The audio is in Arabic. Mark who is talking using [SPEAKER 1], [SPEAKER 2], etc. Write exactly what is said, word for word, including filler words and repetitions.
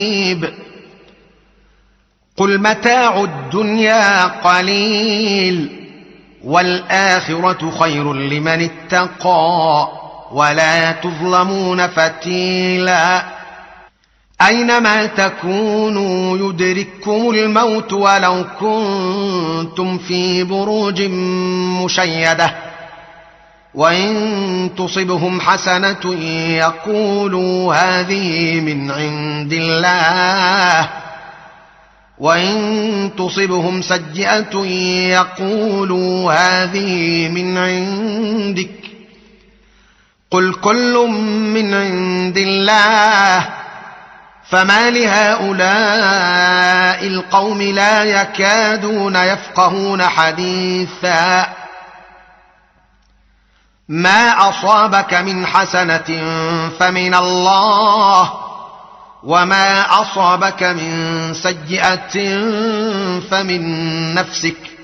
[SPEAKER 1] قل متاع الدنيا قليل والآخرة خير لمن اتقى ولا تظلمون فتيلا أينما تكونوا يدرككم الموت ولو كنتم في بروج مشيدة وإن تصبهم حسنة يقولوا هذه من عند الله وإن تصبهم سيئة يقولوا هذه من عندك قل كل من عند الله فما لهؤلاء القوم لا يكادون يفقهون حديثا ما أصابك من حسنة فمن الله وما أصابك من سيئة فمن نفسك